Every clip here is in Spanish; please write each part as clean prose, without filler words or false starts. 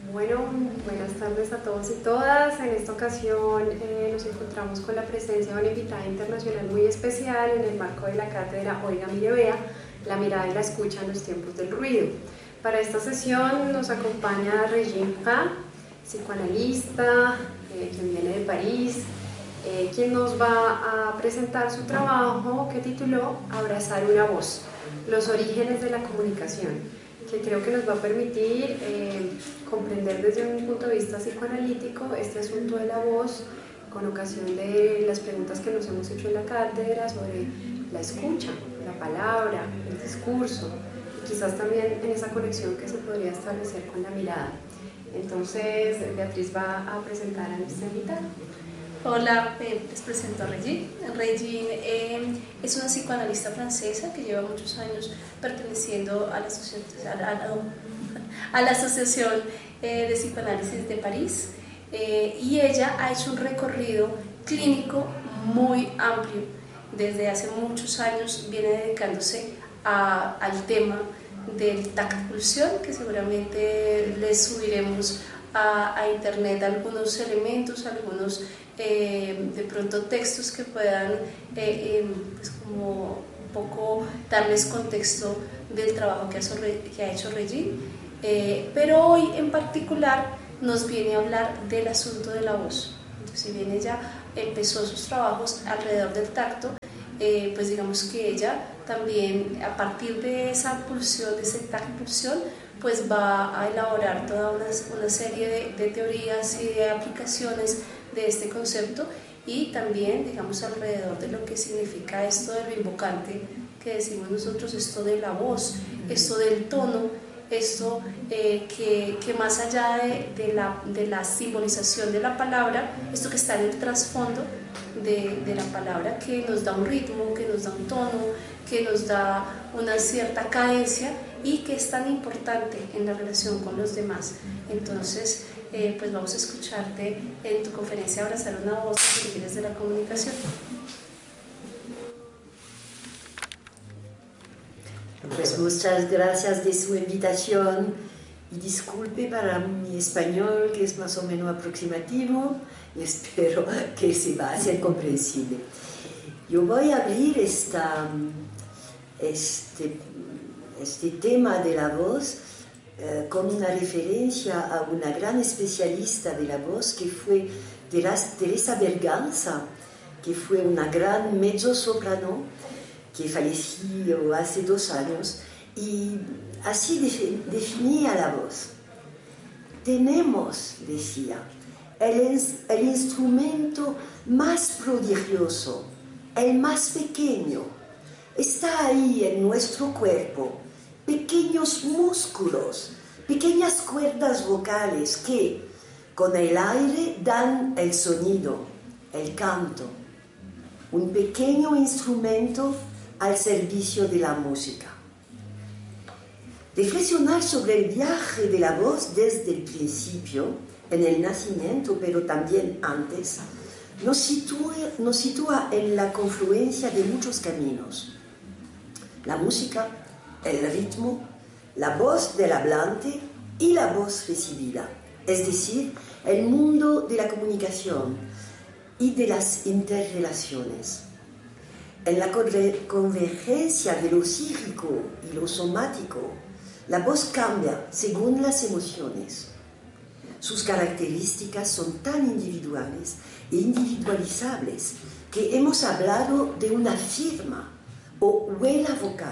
Bueno, buenas tardes a todos y todas. En esta ocasión nos encontramos con la presencia de una invitada internacional muy especial en el marco de la cátedra Oiga, Mire, Vea, la mirada y la escucha en los tiempos del ruido. Para esta sesión nos acompaña Regine Prat, psicoanalista, quien viene de París, quien nos va a presentar su trabajo que tituló Abrazar una voz, los orígenes de la comunicación, que creo que nos va a permitir comprender desde un punto de vista psicoanalítico este asunto de la voz, con ocasión de las preguntas que nos hemos hecho en la cátedra sobre la escucha, la palabra, el discurso, y quizás también en esa conexión que se podría establecer con la mirada. Entonces, Beatriz va a presentar a nuestra invitada. Hola, les presento a Regine. Regine es una psicoanalista francesa que lleva muchos años perteneciendo a la Asociación de Psicoanálisis de París, y ella ha hecho un recorrido clínico muy amplio. Desde hace muchos años viene dedicándose al tema del tacto-pulsión, que seguramente les subiremos a internet algunos elementos, algunos de pronto textos que puedan pues como un poco darles contexto del trabajo que ha hecho Regine, pero hoy en particular nos viene a hablar del asunto de la voz. Entonces, si bien ella empezó sus trabajos alrededor del tacto, pues digamos que ella también, a partir de esa pulsión, de ese tacto-pulsión, pues va a elaborar toda una serie de teorías y de aplicaciones de este concepto, y también, digamos, alrededor de lo que significa esto de lo invocante que decimos nosotros, esto de la voz, esto del tono, esto que más allá de la simbolización de la palabra, esto que está en el trasfondo de la palabra, que nos da un ritmo, que nos da un tono, que nos da una cierta cadencia y que es tan importante en la relación con los demás. Entonces, pues vamos a escucharte en tu conferencia Abrazar una voz, los orígenes de la comunicación. Pues muchas gracias de su invitación y disculpe para mi español, que es más o menos aproximativo, y espero que se va a hacer comprensible. Yo voy a abrir este tema de la voz con una referencia a una gran especialista de la voz que fue Teresa Berganza, que fue una gran mezzosoprano que falleció hace 2 años, y así definía la voz. Tenemos, decía, el instrumento más prodigioso, el más pequeño, está ahí en nuestro cuerpo, pequeños músculos, pequeñas cuerdas vocales que, con el aire, dan el sonido, el canto, un pequeño instrumento al servicio de la música. Reflexionar sobre el viaje de la voz desde el principio, en el nacimiento, pero también antes, nos sitúa en la confluencia de muchos caminos. La música, el ritmo, la voz del hablante y la voz recibida, es decir, el mundo de la comunicación y de las interrelaciones. En la convergencia de lo psíquico y lo somático, la voz cambia según las emociones. Sus características son tan individuales e individualizables que hemos hablado de una firma o huella vocal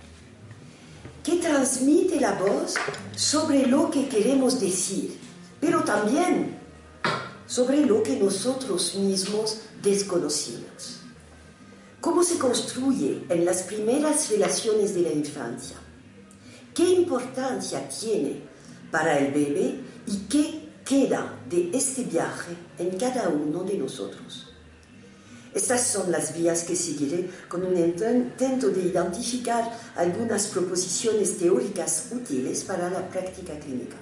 que transmite la voz sobre lo que queremos decir, pero también sobre lo que nosotros mismos desconocemos. ¿Cómo se construye en las primeras relaciones de la infancia? ¿Qué importancia tiene para el bebé y qué queda de este viaje en cada uno de nosotros? Estas son las vías que seguiré con un intento de identificar algunas proposiciones teóricas útiles para la práctica clínica.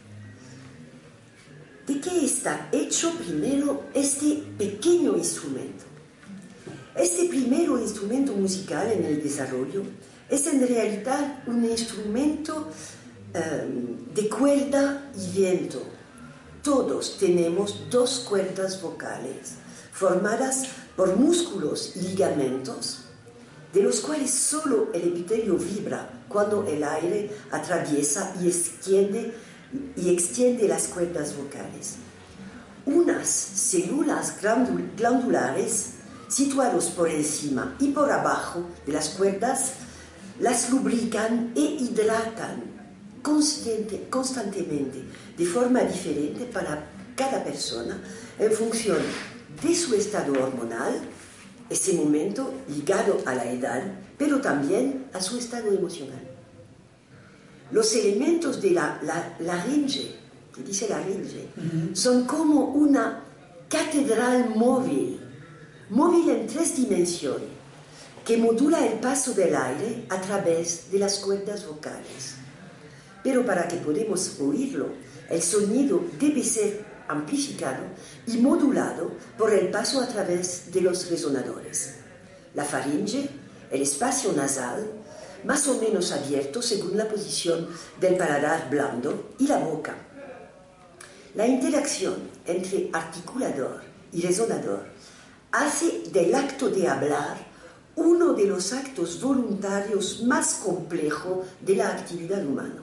¿De qué está hecho primero este pequeño instrumento? Este primer instrumento musical en el desarrollo es en realidad un instrumento de cuerda y viento. Todos tenemos dos cuerdas vocales formadas por músculos y ligamentos, de los cuales solo el epitelio vibra cuando el aire atraviesa y extiende las cuerdas vocales. Unas células glandulares situadas por encima y por abajo de las cuerdas las lubrican e hidratan constantemente, de forma diferente para cada persona, en función de su estado hormonal, ese momento ligado a la edad, pero también a su estado emocional. Los elementos de la laringe, que dice laringe, son como una catedral móvil en 3 dimensiones, que modula el paso del aire a través de las cuerdas vocales. Pero para que podamos oírlo, el sonido debe ser amplificado y modulado por el paso a través de los resonadores. La faringe, el espacio nasal, más o menos abierto según la posición del paladar blando, y la boca. La interacción entre articulador y resonador hace del acto de hablar uno de los actos voluntarios más complejos de la actividad humana.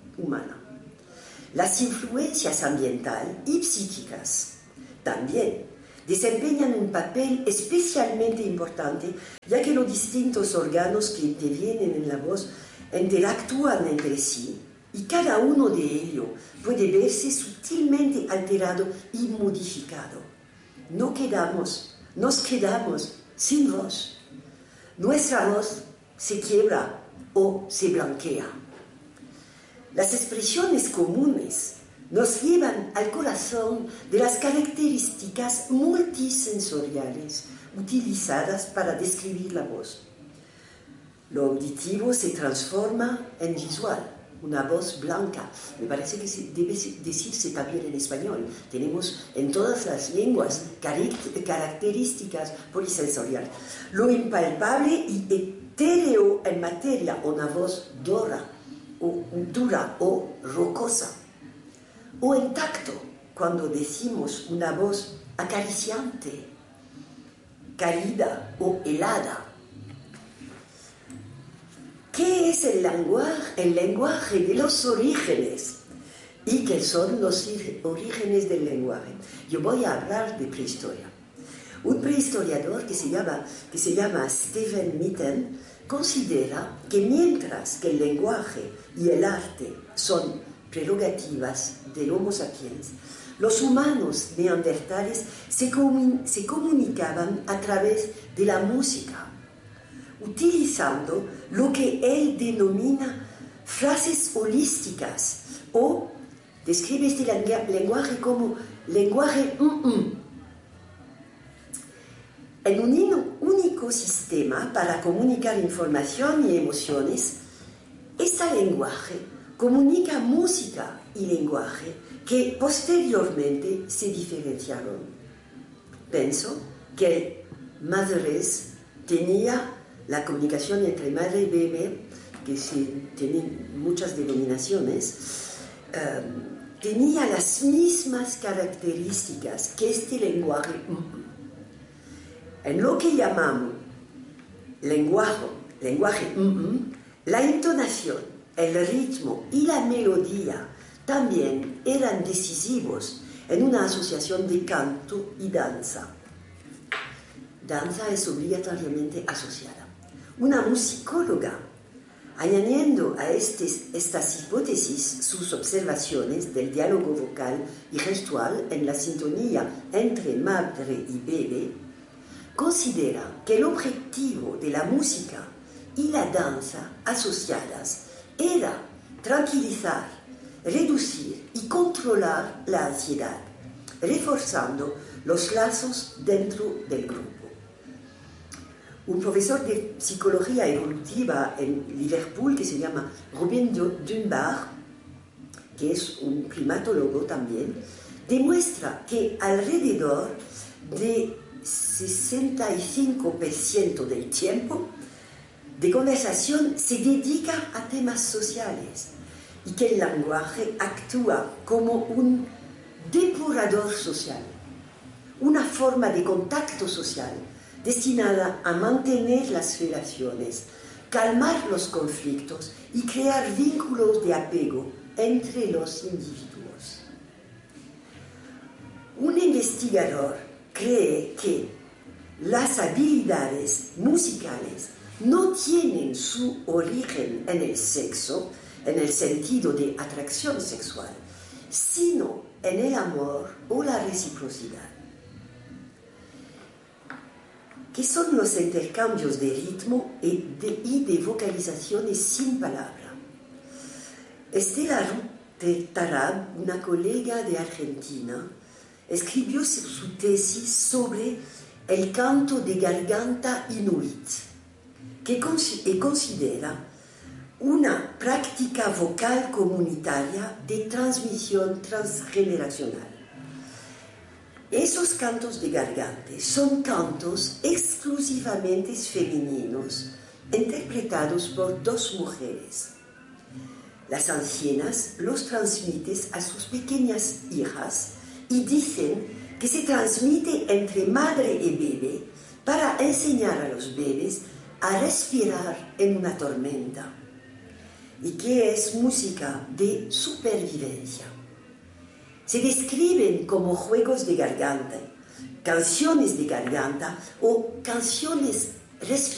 Las influencias ambientales y psíquicas también desempeñan un papel especialmente importante, ya que los distintos órganos que intervienen en la voz interactúan entre sí y cada uno de ellos puede verse sutilmente alterado y modificado. Nos quedamos sin voz. Nuestra voz se quiebra o se blanquea. Las expresiones comunes nos llevan al corazón de las características multisensoriales utilizadas para describir la voz. Lo auditivo se transforma en visual, una voz blanca. Me parece que debe decirse también en español. Tenemos en todas las lenguas características polisensoriales. Lo impalpable y etéreo en materia, una voz dura o rocosa. O en tacto, cuando decimos una voz acariciante, cálida o helada. ¿Qué es el lenguaje? El lenguaje de los orígenes. ¿Y qué son los orígenes del lenguaje? Yo voy a hablar de prehistoria. Un prehistoriador que se llama Stephen Mitten considera que mientras que el lenguaje y el arte son prerrogativas del Homo sapiens, los humanos neandertales se comunicaban a través de la música, utilizando lo que él denomina frases holísticas, o describe este lenguaje como lenguaje en un único sistema para comunicar información y emociones. Este lenguaje comunica música y lenguaje que posteriormente se diferenciaron. Pienso que madres tenía la comunicación entre madre y bebé, que tienen muchas denominaciones, tenía las mismas características que este lenguaje. En lo que llamamos lenguaje la entonación, el ritmo y la melodía también eran decisivos en una asociación de canto y danza. Danza es obligatoriamente asociada. Una musicóloga, añadiendo a estas hipótesis sus observaciones del diálogo vocal y gestual en la sintonía entre madre y bebé, considera que el objetivo de la música y la danza asociadas era tranquilizar, reducir y controlar la ansiedad, reforzando los lazos dentro del grupo. Un profesor de psicología evolutiva en Liverpool, que se llama Robin Dunbar, que es un primatólogo también, demuestra que alrededor de 65% del tiempo de conversación se dedica a temas sociales y que el lenguaje actúa como un depurador social, una forma de contacto social destinada a mantener las relaciones, calmar los conflictos y crear vínculos de apego entre los individuos. Un investigador cree que las habilidades musicales no tienen su origen en el sexo, en el sentido de atracción sexual, sino en el amor o la reciprocidad. ¿Qué son los intercambios de ritmo y de vocalizaciones sin palabra? Estela Tarab, una colega de Argentina, escribió su tesis sobre el canto de garganta inuit, que considera una práctica vocal comunitaria de transmisión transgeneracional. Esos cantos de garganta son cantos exclusivamente femeninos, interpretados por dos mujeres. Las ancianas los transmiten a sus pequeñas hijas y dicen que se transmite entre madre y bebé para enseñar a los bebés a respirar en una tormenta, y que es música de supervivencia. Se describen como juegos de garganta, canciones de garganta o canciones respiratorias.